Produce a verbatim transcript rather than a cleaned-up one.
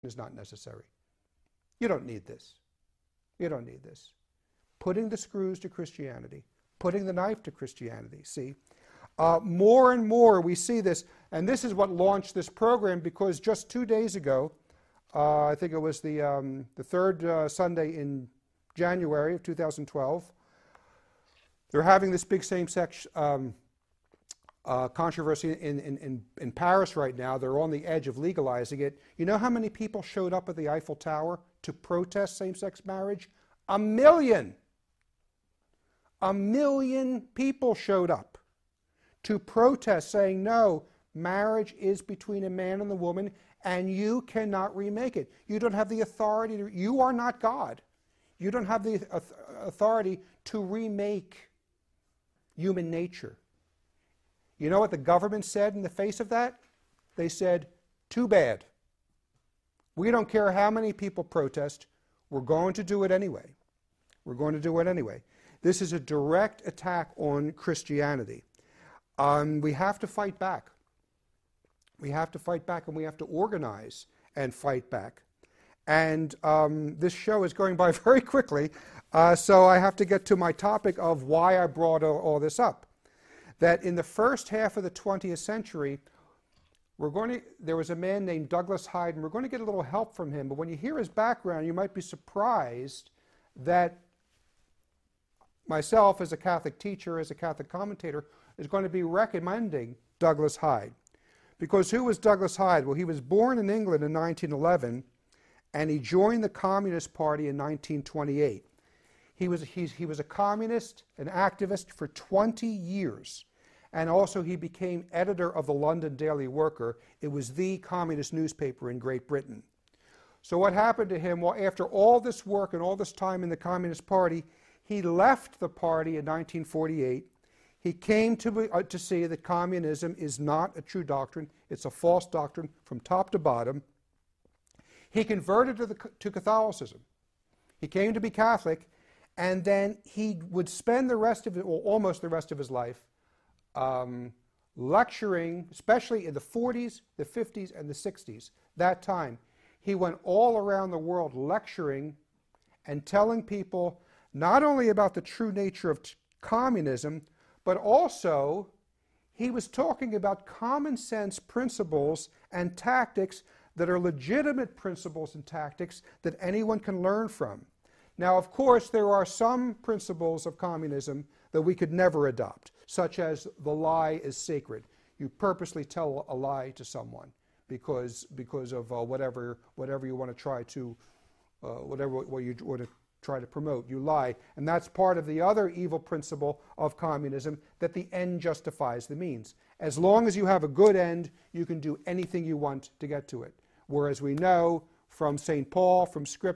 is not necessary. You don't need this. You don't need this. Putting the screws to Christianity, putting the knife to Christianity, see? Uh, more and more we see this, and this is what launched this program, because just two days ago, uh, I think it was the, um, the third uh, Sunday in January of two thousand twelve, they're having this big same-sex um, uh, controversy in, in, in, in Paris right now. They're on the edge of legalizing it. You know how many people showed up at the Eiffel Tower to protest same-sex marriage? A million. A million people showed up to protest, saying, no, marriage is between a man and a woman, and you cannot remake it. You don't have the authority to, you are not God. You don't have the authority to remake human nature. You know what the government said in the face of that? They said, too bad. We don't care how many people protest. We're going to do it anyway. We're going to do it anyway. This is a direct attack on Christianity. Um, we have to fight back. We have to fight back, and we have to organize and fight back. And um, this show is going by very quickly, uh, so I have to get to my topic of why I brought all, all this up. That in the first half of the twentieth century, we're going to, there was a man named Douglas Hyde, and we're going to get a little help from him. But when you hear his background, you might be surprised that myself, as a Catholic teacher, as a Catholic commentator, is going to be recommending Douglas Hyde. Because who was Douglas Hyde? Well, he was born in England in nineteen eleven, and he joined the Communist Party in nineteen twenty-eight. He was, he, he was a communist, an activist for twenty years. And also he became editor of the London Daily Worker. It was the communist newspaper in Great Britain. So what happened to him? Well, after all this work and all this time in the Communist Party, he left the party in nineteen forty-eight. He came to, uh, to see that communism is not a true doctrine. It's a false doctrine from top to bottom. He converted to, the, to Catholicism. He came to be Catholic, and then he would spend the rest of it, or almost the rest of his life, um, lecturing, especially in the forties, the fifties, and the sixties. That time, he went all around the world lecturing and telling people not only about the true nature of t- communism, but also he was talking about common sense principles and tactics that are legitimate principles and tactics that anyone can learn from. Now, of course, there are some principles of communism that we could never adopt, such as the lie is sacred. You purposely tell a lie to someone because, because of uh, whatever, whatever you want to try to, uh, whatever what you want to try to promote. You lie. And that's part of the other evil principle of communism, that the end justifies the means. As long as you have a good end, you can do anything you want to get to it. Whereas we know from Saint Paul, from Scripture,